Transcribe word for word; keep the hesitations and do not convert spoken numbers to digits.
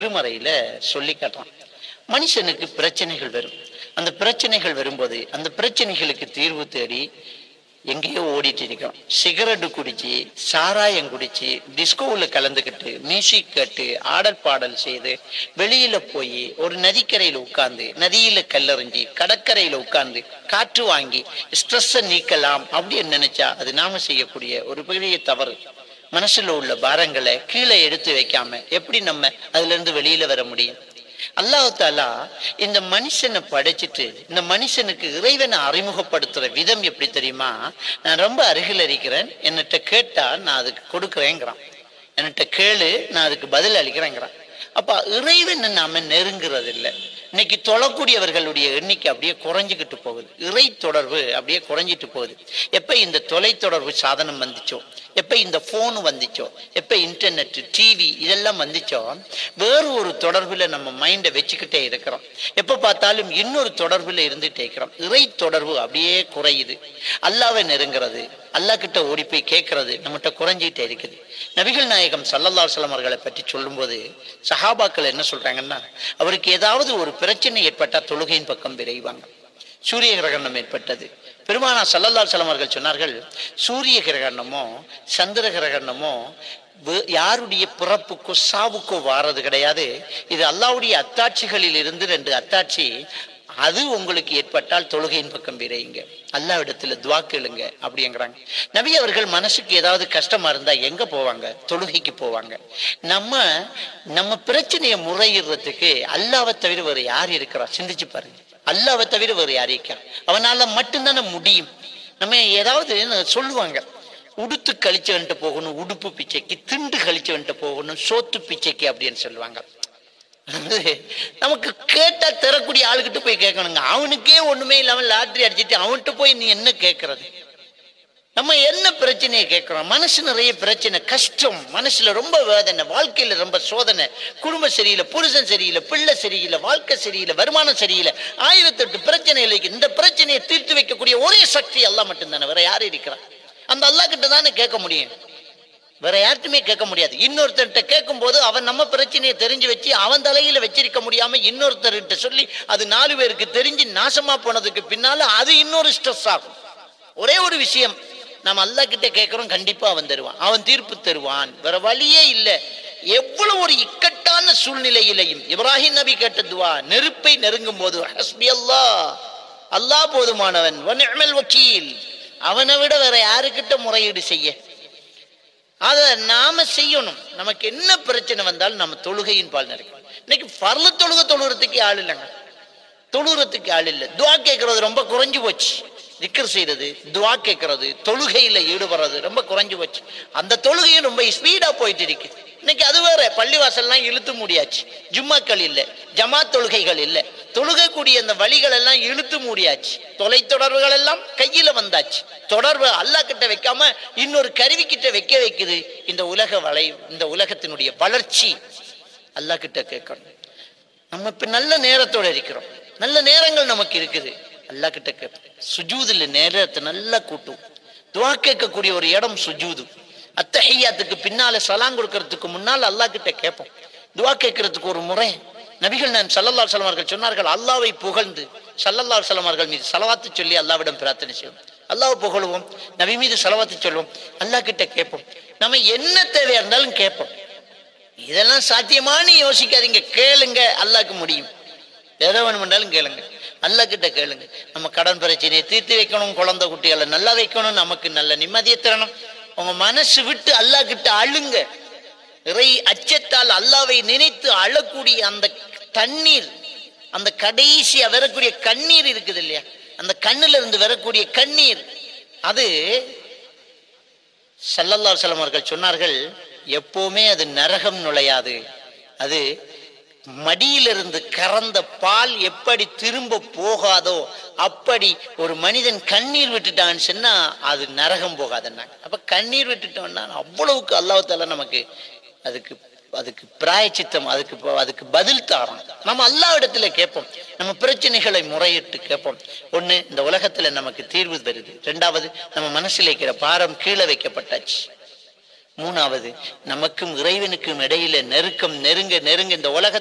திருமறையில சொல்லி காட்டுறான். மனுஷனுக்கு பிரச்சனைகள் வரும். அந்த பிரச்சனைகள் வரும்போது அந்த பிரச்சனைகளுக்கு தீர்வு தேடி எங்கேயோ ஓடிட்டு இருக்கோம். சிகரெட்டு குடிச்சு, சாராயம் குடிச்சு, டிஸ்கோவில் கலந்துக்கிட்டு, மியூசிக் கேட்டு, ஆடல் பாடல் செய்து, வெளியில போய் ஒரு நதிக்கரையில உட்கார்ந்து, நதியில கல்லறிஞ்சி, கடற்கரையில உட்கார்ந்து காற்று வாங்கி ஸ்ட்ரெஸ்ஸை நீக்கலாம் அப்படின்னு நினைச்சா அது நாம செய்யக்கூடிய ஒரு பெரிய தவறு. மனசுல உள்ள பாரங்களை கீழே எடுத்து வைக்காம எப்படி நம்ம அதுல இருந்து வெளியில வர முடியும்? அல்லாஹ் தஆலா இந்த மனுஷனை படைச்சிட்டு இந்த மனுஷனுக்கு இறைவனை அறிமுகப்படுத்துற விதம் எப்படி தெரியுமா? நான் ரொம்ப அருகில் இருக்கிறேன், என்னட்ட கேட்டா நான் அதுக்கு கொடுக்குறேங்கிறான். என்னட்ட கேளு, நான் அதுக்கு பதில் அளிக்கிறேங்கிறான். அப்ப இறைவனை நாம நெருங்குறது இல்லை. இன்னைக்கு தொழக்கூடியவர்களுடைய எண்ணிக்கை அப்படியே குறைஞ்சிக்கிட்டு போகுது. இறை தொடர்பு அப்படியே குறைஞ்சிட்டு போகுது. எப்ப இந்த தொலை தொடர்பு சாதனம் வந்துச்சோ, எப்ப இந்த போன் வந்துச்சோ, எப்ப இன்டர்நெட், டிவி இதெல்லாம் வந்துச்சோ, வேறு ஒரு தொடர்புல நம்ம மைண்டை வச்சுக்கிட்டே இருக்கிறோம். எப்ப பார்த்தாலும் இன்னொரு தொடர்புல இருந்துட்டே இருக்கிறோம். இறை தொடர்பு அப்படியே குறையுது. அல்லாஹ்வை நெருங்கிறது, அல்லாஹ் கிட்ட ஓடி போய் கேட்கறது நம்மகிட்ட குறைஞ்சிட்டே இருக்குது. நபிகள் நாயகம் ஸல்லல்லாஹு அலைஹி வஸல்லம் அவர்களை பற்றி சொல்லும்போது சஹாபாக்கள் என்ன சொல்றாங்கன்னா, அவருக்கு ஏதாவது ஒரு பிரச்சனை ஏற்பட்டா தொழுகையின் பக்கம் விரைவாங்க. சூரிய கிரகணம் ஏற்பட்டது. பெருமானா ஸல்லல்லாஹு அலைஹி வஸல்லம் அவர்கள் சொன்னார்கள், சூரிய கிரகணமோ சந்திர கிரகணமோ யாருடைய பிறப்புக்கோ சாவுக்கோ வாரது கிடையாது. இது அல்லாஹ்வுடைய அத்தாட்சிகளில் இருந்து ரெண்டு அத்தாட்சி. அது உங்களுக்கு ஏற்பட்டால் தொழுகையின் பக்கம் விரையுங்க, அல்லாஹ்விடத்துல துஆ கேளுங்க அப்படிங்கிறாங்க. நபி அவர்கள் மனசுக்கு ஏதாவது கஷ்டமா இருந்தா எங்க போவாங்க? தொழுகைக்கு போவாங்க. நம்ம நம்ம பிரச்சனையை முறையிடுறதுக்கு அல்லாஹ்வை தவிர வேறு யார் இருக்கிறா? சிந்திச்சு பாருங்க. அல்லாஹ்வை தவிர வேறு யார் இருக்கா? அவனால மட்டும்தானே முடியும். நம்ம ஏதாவது சொல்லுவாங்க, உடுத்து கழிச்சவன்ட்டு போகணும் உடுப்பு பிச்சைக்கு, திண்டு கழிச்சவன்ட்டு போகணும் சோத்து பிச்சைக்கு அப்படின்னு சொல்லுவாங்க. நமக்கு கேட்டா தரக்கூடிய ஆளுகிட்ட போய் கேட்கணுங்க. அவனுக்கே ஒண்ணுமே இல்லாம லாட்டரி அடிச்சுட்டு அவன்கிட்ட போய் நீ என்ன கேட்கறது? நம்ம என்ன பிரச்சனையை கேட்கிறோம்? மனசு நிறைய பிரச்சனை, கஷ்டம், மனசுல ரொம்ப வேதனை, வாழ்க்கையில ரொம்ப சோதனை, குடும்பம் சரியில்லை, புருஷன் சரியில்லை, பிள்ளை சரியில்லை, வாழ்க்கை சரியில்லை, வருமானம் சரியில்லை, ஆயிரத்தெட்டு பிரச்சனைகள் இருக்கு. இந்த பிரச்சனையை தீர்த்து வைக்கக்கூடிய ஒரே சக்தி அல்லாஹ் மட்டும்தானே, வேற யாரு இருக்கிறான்? அந்த அல்லாஹ் கிட்ட தானே கேட்க முடியும், வேற யார்ட்டுமே கேட்க முடியாது. இன்னொருத்தர்கிட்ட கேட்கும் போது அவன் நம்ம பிரச்சனையை தெரிஞ்சு வச்சு அவன் தலையில வச்சிருக்க முடியாம இன்னொருத்தர்கிட்ட சொல்லி அது நாலு பேருக்கு தெரிஞ்சு நாசமா போனதுக்கு பின்னால அது இன்னொரு ஸ்ட்ரெஸ் ஆகும். ஒரே ஒரு விஷயம், நம்ம அல்லாஹ் கிட்ட கேட்கிறோம், கண்டிப்பா அவன் தருவான், அவன் தீர்ப்பு தருவான், வேற வழியே இல்லை. எவ்வளவு ஒரு இக்கட்டான சூழ்நிலையிலையும் இப்ராஹிம் நபி கேட்ட துவா, நெருப்பை நெருங்கும் போது ஹஸ்பி அல்லாஹ், அல்லாஹ் போதுமானவன், வ நிஅமல் வக்கீல், அவனை விட வேற யாருக்கிட்ட முறையீடு செய்ய? அதை நாம செய்யணும். நமக்கு என்ன பிரச்சனை வந்தாலும் நம்ம தொழுகையின் பால் நடக்கும். இன்னைக்கு பர்ல தொழுகை தொழுகிறதுக்கு ஆள் இல்லைங்க, தொழுகிறதுக்கு ஆள் இல்லை. துவா கேட்கறது ரொம்ப குறைஞ்சு போச்சு. திக்ர் செய்யறது, துவா கேட்கறது, தொழுகையில ஈடுபடுறது ரொம்ப குறைஞ்சு போச்சு. அந்த தொழுகையும் ரொம்ப ஸ்பீடா போயிட்டு இருக்கு. இன்னைக்கு அது வேற, பள்ளிவாசல்லாம் இழுத்து மூடியாச்சு, ஜும்மாக்கள் இல்லை, ஜமாத் தொழுகைகள் இல்லை, தொழுகக்கூடிய அந்த வழிகள் எல்லாம் இழுத்து மூடியாச்சு, தொலை தொடர்புகள் எல்லாம் கையில வந்தாச்சு. தொடர்பு அல்லாஹ் கிட்ட வைக்காம இன்னொரு கருவி கிட்ட வைக்க வைக்குது. இந்த உலக வளை, இந்த உலகத்தினுடைய வளர்ச்சி அல்லாஹ் கிட்ட கேட்கணும். நம்ம இப்ப நல்ல நேரத்தோட இருக்கிறோம், நல்ல நேரங்கள் நமக்கு இருக்குது, அல்லாஹ் கிட்ட கேட்போம். சுஜூதுல நேரத்தை நல்லா கூட்டும். துவா கேட்கக்கூடிய ஒரு இடம் சுஜூது. அத்தஹியாத்துக்கு பின்னால சலாம் கொடுக்கறதுக்கு முன்னால் அல்லாஹ் கிட்ட கேட்போம். துவா கேட்கறதுக்கு ஒரு முறை. நபிகள் நான் ஸல்லல்லாஹு அலைஹி வஸல்லம் அவர்கள் சொன்னார்கள், அல்லாஹ்வை புகழ்ந்து ஸல்லல்லாஹு அலைஹி வஸல்லம் அவர்கள் மீது ஸலவாத்து சொல்லி அல்லாஹ்விடம் பிரார்த்தனை செய்வோம். அல்லாஹ்வை புகழுவோம், நபி மீது ஸலவாத்து சொல்லுவோம், அல்லாஹ் கிட்ட கேட்போம். நம்ம என்ன தேவையா இருந்தாலும் கேட்போம். இதெல்லாம் சாத்தியமானு யோசிக்காதீங்க, கேளுங்க, அல்லாஹ்க்கு முடியும். எதை வேணுமென்றாலும் கேளுங்க, அல்லாஹ் கிட்ட கேளுங்க. நம்ம கடன் பிரச்சனையை தீர்த்து வைக்கணும், குழந்தை குட்டிகளை நல்லா வைக்கணும், நமக்கு நல்ல நிம்மதியை தரணும். உங்க மனசு விட்டு அல்லாஹ் கிட்ட அழுங்க. இறை அச்சத்தால் அல்லாஹ்வை நினைத்து அழக்கூடிய அந்த தண்ணீர், அந்த கடைசியா வரக்கூடிய கண்ணீர் இருக்குது இல்லையா, அந்த கண்ணுல இருந்து வரக்கூடிய கண்ணீர், அது ஸல்லல்லாஹு அலைஹி வஸல்லம் அவர்கள் சொன்னார்கள், எப்பவுமே அது நரகம் நுழையாது. அது மடியிலிருந்து கறந்த பால் எப்படி திரும்ப போகாதோ அப்படி ஒரு மனிதன் கண்ணீர் விட்டுட்டான்னு சொன்னா அது நரகம் போகாதுன்னாங்க. அப்ப கண்ணீர் விட்டுட்டோம்னா அவ்வளவுக்கு அல்லாஹ் தஆலா நமக்கு அதுக்கு அதுக்கு பிராயச்சித்தம், அதுக்கு அதுக்கு பதில் தாரோம். நம்ம அல்லாஹ் இடத்துல கேட்போம், நம்ம பிரச்சனைகளை முறையிட்டு கேட்போம். ஒண்ணு, இந்த உலகத்துல நமக்கு தீர்வு வருது. ரெண்டாவது, நம்ம மனசுல இருக்கிற பாரம் கீழே வைக்கப்பட்டாச்சு. மூணாவது, நமக்கும் இறைவனுக்கும் இடையில நெருக்கம் நெருங்க நெருங்க இந்த உலக